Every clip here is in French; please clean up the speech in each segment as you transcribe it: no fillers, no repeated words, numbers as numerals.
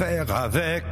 faire avec.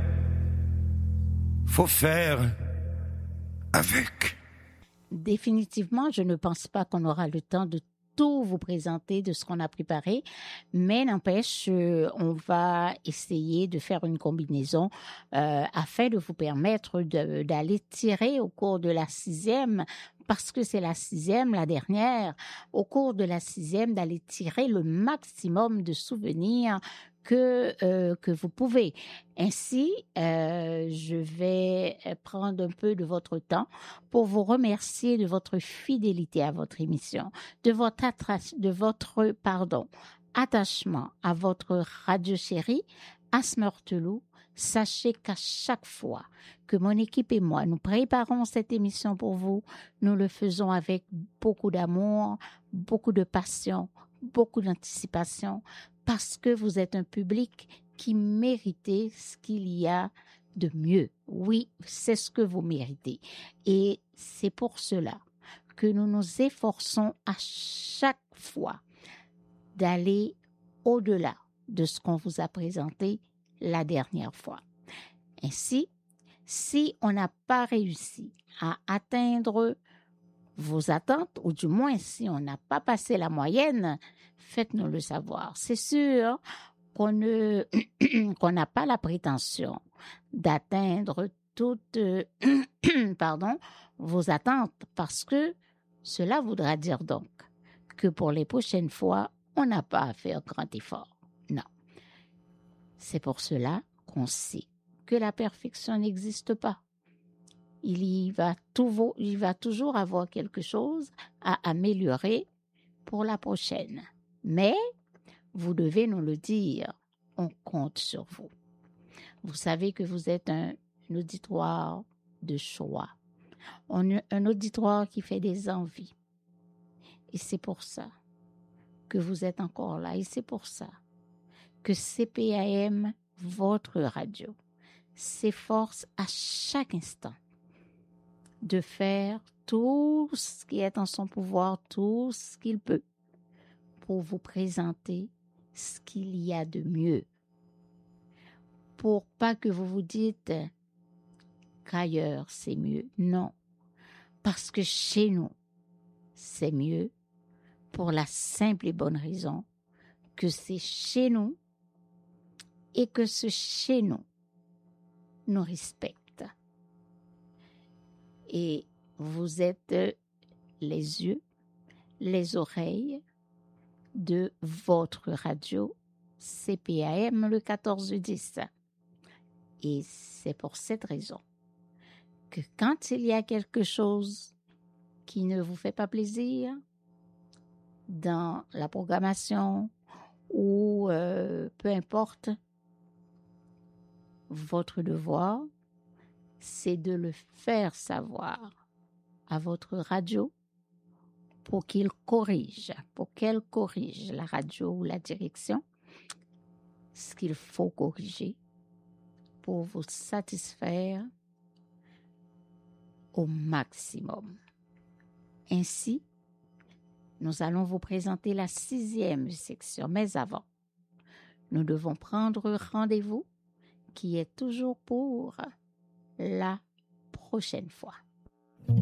Faut faire avec. Définitivement, je ne pense pas qu'on aura le temps de tout vous présenter de ce qu'on a préparé, mais n'empêche, on va essayer de faire une combinaison afin de vous permettre d'aller tirer au cours de la 6e, parce que c'est la 6e, la dernière, au cours de la 6e, d'aller tirer le maximum de souvenirs que vous pouvez. Ainsi, je vais prendre un peu de votre temps pour vous remercier de votre fidélité à votre émission, de votre attachement à votre radio chérie, Asmeurtelou. Sachez qu'à chaque fois que mon équipe et moi nous préparons cette émission pour vous, nous le faisons avec beaucoup d'amour, beaucoup de passion, beaucoup d'anticipation, parce que vous êtes un public qui méritez ce qu'il y a de mieux. Oui, c'est ce que vous méritez. Et c'est pour cela que nous nous efforçons à chaque fois d'aller au-delà de ce qu'on vous a présenté la dernière fois. Ainsi, si on n'a pas réussi à atteindre vos attentes, ou du moins si on n'a pas passé la moyenne, faites-nous le savoir. C'est sûr qu'on n'a pas la prétention d'atteindre toutes vos attentes, parce que cela voudra dire donc que pour les prochaines fois, on n'a pas à faire grand effort. Non. C'est pour cela qu'on sait que la perfection n'existe pas. Il va toujours avoir quelque chose à améliorer pour la prochaine. Mais vous devez nous le dire. On compte sur vous. Vous savez que vous êtes un auditoire de choix. Un auditoire qui fait des envies. Et c'est pour ça que vous êtes encore là. Et c'est pour ça que CPAM, votre radio, s'efforce à chaque instant de faire tout ce qui est en son pouvoir, tout ce qu'il peut pour vous présenter ce qu'il y a de mieux. Pour pas que vous vous dites qu'ailleurs c'est mieux. Non, parce que chez nous, c'est mieux pour la simple et bonne raison que c'est chez nous et que ce chez nous nous respecte. Et vous êtes les yeux, les oreilles de votre radio CPAM le 14-10. Et c'est pour cette raison que quand il y a quelque chose qui ne vous fait pas plaisir dans la programmation ou peu importe, votre devoir, c'est de le faire savoir à votre radio pour qu'elle corrige la radio ou la direction ce qu'il faut corriger pour vous satisfaire au maximum. Ainsi, nous allons vous présenter la 6e section, mais avant, nous devons prendre rendez-vous qui est toujours pour la prochaine fois.